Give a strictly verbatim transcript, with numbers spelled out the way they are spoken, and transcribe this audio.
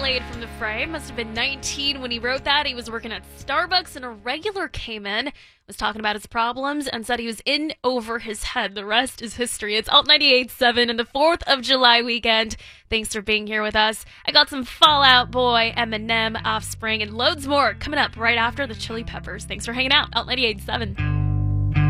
played from the fray. Must have been nineteen when he wrote that. He was working at Starbucks and a regular came in, was talking about his problems, and said he was in over his head. The rest is history. It's Alt ninety-eight point seven and the fourth of July weekend. Thanks for being here with us. I got some Fall Out Boy, Eminem, Offspring, and loads more coming up right after the Chili Peppers. Thanks for hanging out. Alt ninety-eight point seven.